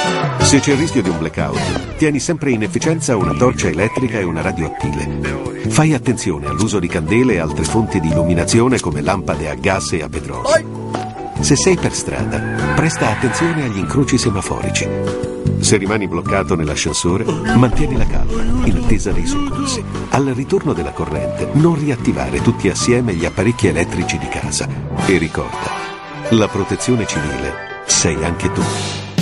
Se c'è il rischio di un blackout, tieni sempre in efficienza una torcia elettrica e una radioattile. Fai attenzione all'uso di candele e altre fonti di illuminazione come lampade a gas e a petrolio. Se sei per strada, presta attenzione agli incroci semaforici. Se rimani bloccato nell'ascensore, mantieni la calma, in attesa dei soccorsi. Al ritorno della corrente, non riattivare tutti assieme gli apparecchi elettrici di casa. E ricorda, la protezione civile sei anche tu.